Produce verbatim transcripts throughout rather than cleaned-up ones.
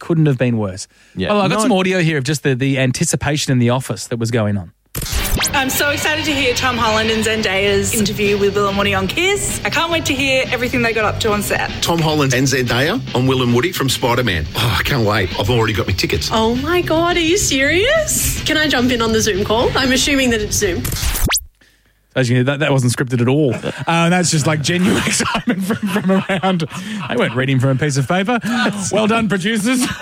couldn't have been worse. Yeah. Oh, I got Not- some audio here of just the, the anticipation in the office that was going on. I'm so excited to hear Tom Holland and Zendaya's interview with Will and Woody on Kiss. I can't wait to hear everything they got up to on set. Tom Holland and Zendaya on Will and Woody from Spider-Man. Oh, I can't wait. I've already got my tickets. Oh my God, are you serious? Can I jump in on the Zoom call? I'm assuming that it's Zoom. As you know, that, that wasn't scripted at all. Uh, that's just like genuine excitement from, from around. They weren't reading from a piece of paper. Well done, producers. Nice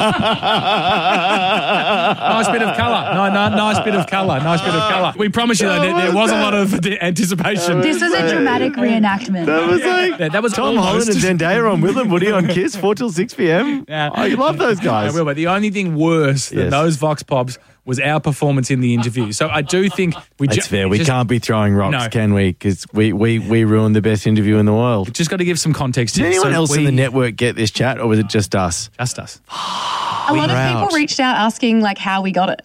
bit of colour. No, no, nice bit of colour. Nice bit of colour. We promise you, though, there, there was a lot of anticipation. This was a dramatic reenactment. That was like Yeah, that was Tom almost- Holland and Zendaya on Will and Woody on Kiss, four till six p.m. Yeah. Oh, you love those I guys. will, but the only thing worse than Yes. those Vox Pops was our performance in the interview. So I do think we That's ju- fair. We just, can't be throwing rocks, No. can we? Because we, we, we ruined the best interview in the world. just got to give some context. Did here. anyone So else in we- the network get this chat, or was it just us? Just us. A lot of Proud. people reached out asking like how we got it.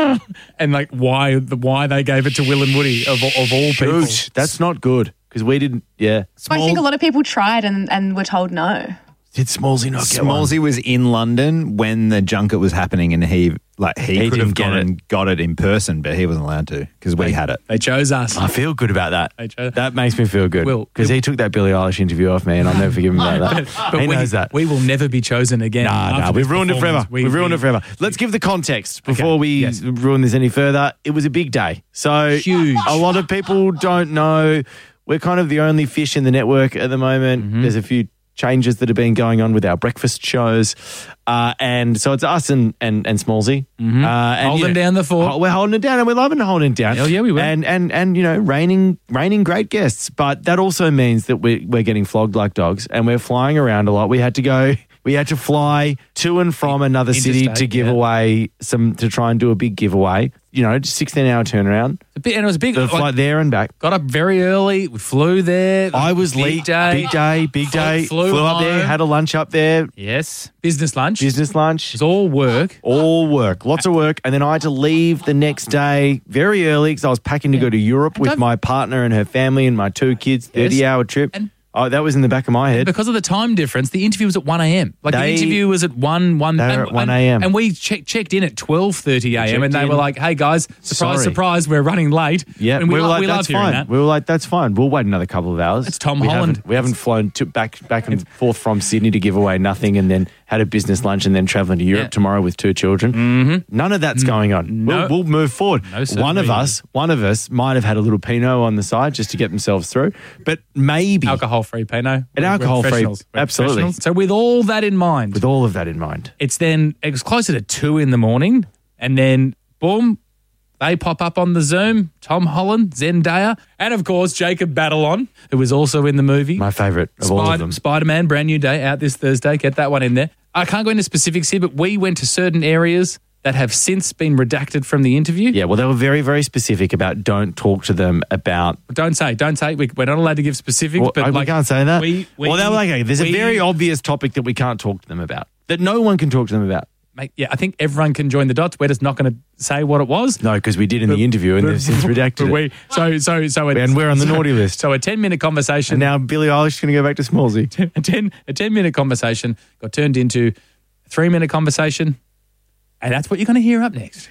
And like why the why they gave it to Will and Woody of, all- of all people. Huge. That's not good because we didn't. Yeah. I think a lot of people tried and, and were told no. Did Smallsy not get one? Smallsy was in London when the junket was happening, and he like he, He could have didn't get gone it. and got it in person, but he wasn't allowed to because we had it. They chose us. I feel good about that. Hey, Joe. That makes me feel good. Will, Because Will- he took that Billie Eilish interview off me, and I'll never forgive him about that. But he we, knows that. we will never be chosen again. Nah, after nah, this we've ruined it forever. performance. We- we've ruined we- it forever. Let's give the context before Okay, we yes. ruin this any further. It was a big day. So Huge. A lot of people don't know. We're kind of the only fish in the network at the moment. Mm-hmm. There's a few changes that have been going on with our breakfast shows. Uh, and so it's us and, and, and Smallsy. Mm-hmm. Uh, and, Holding you know, down the fort. ho- We're holding it down and we're loving holding it down. Hell yeah, we will. And, and, and you know, raining, raining great guests. But that also means that we're, we're getting flogged like dogs and we're flying around a lot. We had to go... We had to fly to and from another city Interstate, to give yeah. away some, to try and do a big giveaway. You know, sixteen hour turnaround. A bit- and it was a big. The like, flight there and back. got up very early. We flew there. I was big late. day. Big day, big Flew- day. flew Flew up there, home. had a lunch up there, Yes, business lunch. business lunch. It's all work. All work, lots of work. And then I had to leave the next day very early because I was packing to go to Europe with don't- my partner and her family and my two kids, thirty hour trip. And- oh, that was in the back of my head. Because of the time difference, the interview was at one a.m. Like They- the interview was at one one. They were and- at one a.m. and we check, checked in at twelve thirty a.m. and checked they in. were like, "Hey guys, surprise, Sorry. surprise, we're running late." Yeah, and we, we, were lo- like, we love that's hearing fine. that. We were like, that's fine. We'll wait another couple of hours. It's Tom we Holland. Haven't, we haven't flown to back back and forth from Sydney to give away nothing, and then had a business lunch, and then travelling to Europe Yeah. tomorrow with two children. Mm-hmm. None of that's going on. no. We'll, we'll move forward. No, certainly one of not. us, one of us, might have had a little Pinot on the side just to get themselves through, but maybe Alcohol-free Pinot. An We're alcohol-free- professionals. We're absolutely. professionals. So with all that in mind, with all of that in mind. it's then it was closer to two in the morning, and then boom, they pop up on the Zoom. Tom Holland, Zendaya, and of course Jacob Batalon, who was also in the movie. My favourite of all of Spider- them. Spider-Man, brand new day out this Thursday. Get that one in there. I can't go into specifics here, but we went to certain areas that have since been redacted from the interview. Yeah, well, they were very, very specific about don't talk to them about. Don't say, don't say. We, we're not allowed to give specifics, Well, but we like, can't say that. We, we, well, they were like, okay, there's we- a very obvious topic that we can't talk to them about, that no one can talk to them about. Mate, yeah, I think everyone can join the dots. We're just not going to say what it was. No, because we did in the interview and they've since redacted But it. we, so, so, so, it's, And we're on the so, naughty list. So a ten-minute conversation. And now Billie Eilish is going to go back to Smallsy. a ten a ten minute conversation got turned into a three minute conversation, and that's what you're going to hear up next.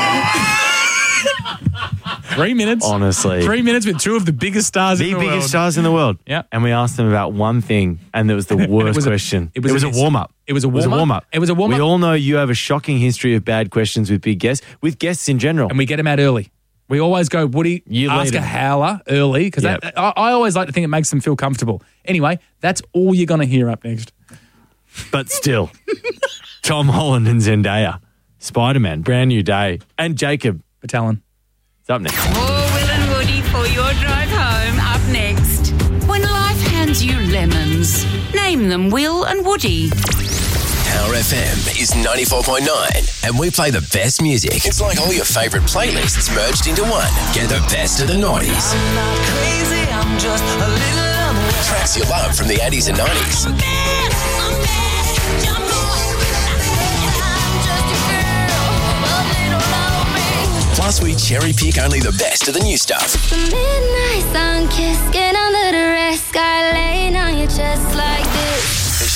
Three minutes, Honestly. three minutes with two of the biggest stars The in the biggest world. stars in the world. Yeah. And we asked them about one thing, and it was the And it worst was a- question. it was a a- warm up. it was a It was a warm-up. warm up. It was a warm-up. We all know you have a shocking history of bad questions with big guests, with guests in general. And we get them out early. We always go, Woody, You ask lead a 'em. howler early because Yep. I, I always like to think it makes them feel comfortable. Anyway, that's all you're going to hear up next. But still, Tom Holland and Zendaya, Spider-Man, brand new day, and Jacob Batalon. is up next. More Will and Woody for your drive home. Up next. When life hands you lemons, name them Will and Woody. Power F M is ninety-four point nine, and we play the best music. It's like all your favourite playlists merged into one. Get the best of the nineties. I'm not crazy, I'm just a little unwell. Tracks you love from the eighties and nineties. I'm bad, I'm bad, you know I'm just a girl, but they don't know me. Plus, we cherry pick only the best of the new stuff. The midnight sun kiss, get under the red sky, laying on your chest like this. The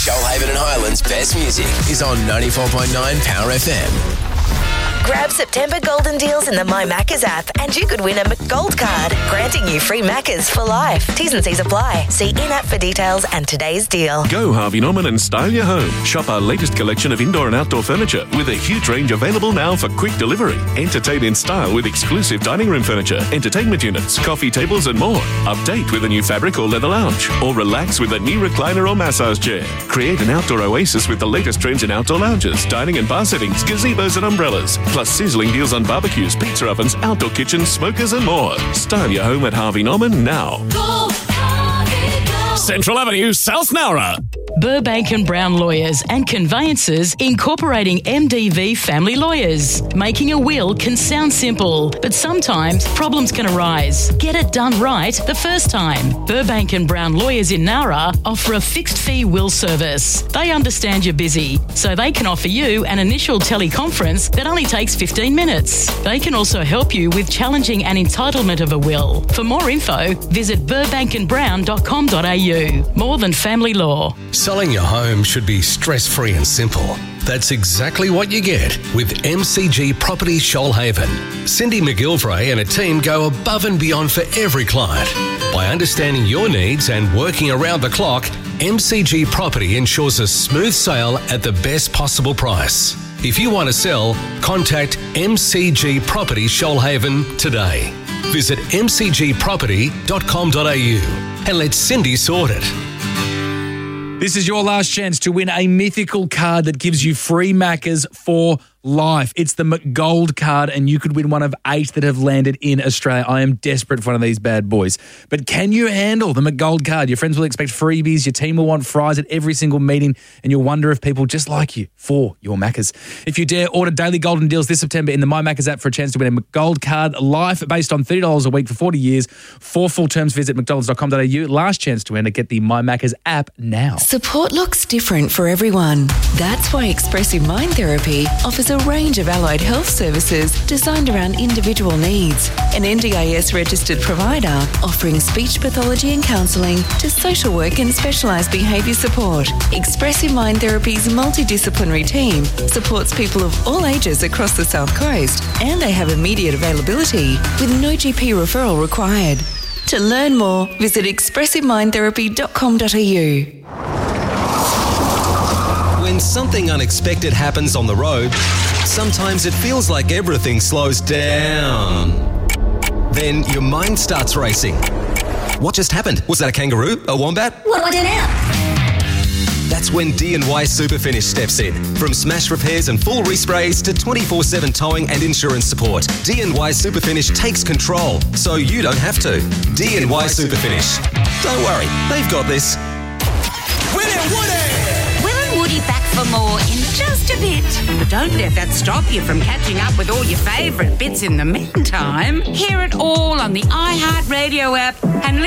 Shoalhaven and Highlands' best music is on ninety-four point nine Power F M. Grab September golden deals in the My Maccas app and you could win a McGold card, granting you free Maccas for life. T's and C's apply. See in-app for details and today's deal. Go Harvey Norman and style your home. Shop our latest collection of indoor and outdoor furniture with a huge range available now for quick delivery. Entertain in style with exclusive dining room furniture, entertainment units, coffee tables and more. Update with a new fabric or leather lounge. Or relax with a new recliner or massage chair. Create an outdoor oasis with the latest trends in outdoor lounges, dining and bar settings, gazebos and umbrellas. Plus sizzling deals on barbecues, pizza ovens, outdoor kitchens, smokers and more. Style your home at Harvey Norman now. Go, Harvey, go. Central Avenue, South Nowra. Burbank and Brown Lawyers and Conveyancers incorporating M D V Family Lawyers. Making a will can sound simple, but sometimes problems can arise. Get it done right the first time. Burbank and Brown Lawyers in Nowra offer a fixed fee will service. They understand you're busy, so they can offer you an initial teleconference that only takes fifteen minutes. They can also help you with challenging an entitlement of a will. For more info, visit burbank and brown dot com dot a u. More than family law. Selling your home should be stress-free and simple. That's exactly what you get with M C G Property Shoalhaven. Cindy McGilvray and a team go above and beyond for every client. By understanding your needs and working around the clock, M C G Property ensures a smooth sale at the best possible price. If you want to sell, contact M C G Property Shoalhaven today. Visit m c g property dot com dot a u and let Cindy sort it. This is your last chance to win a mythical card that gives you free Maccas for life. It's the McGold card, and you could win one of eight that have landed in Australia. I am desperate for one of these bad boys. But can you handle the McGold card? Your friends will expect freebies. Your team will want fries at every single meeting, and you'll wonder if people just like you for your Maccas. If you dare, order daily golden deals this September in the My Maccas app for a chance to win a McGold card life based on thirty dollars a week for forty years. For full terms, visit mcdonalds dot com dot a u. Last chance to enter. Get the My Maccas app now. Support looks different for everyone. That's why Expressive Mind Therapy offers a range of allied health services designed around individual needs. An N D I S registered provider offering speech pathology and counselling to social work and specialised behaviour support. Expressive Mind Therapy's multidisciplinary team supports people of all ages across the South Coast, and they have immediate availability with no G P referral required. To learn more, visit expressive mind therapy dot com dot a u. When something unexpected happens on the road, sometimes it feels like everything slows down. Then your mind starts racing. What just happened? Was that a kangaroo? A wombat? What do I do now? That's when D and Y Superfinish steps in. From smash repairs and full resprays to twenty-four seven towing and insurance support, D and Y Superfinish takes control so you don't have to. D and Y Superfinish. Don't worry, they've got this. Will and Woody! Will and Woody back for more in just a bit. But don't let that stop you from catching up with all your favourite bits in the meantime. Hear it all on the iHeartRadio app and